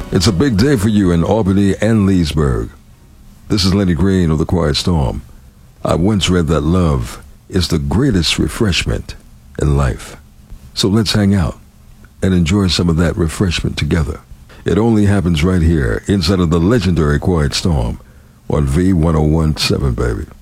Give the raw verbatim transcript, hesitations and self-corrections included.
It's a big day for you in Albany and Leesburg. This is Lenny Green of the Quiet Storm. I once read that love is the greatest refreshment in life. So let's hang out and enjoy some of that refreshment together. It only happens right here inside of the legendary Quiet Storm on V ten seventeen, baby.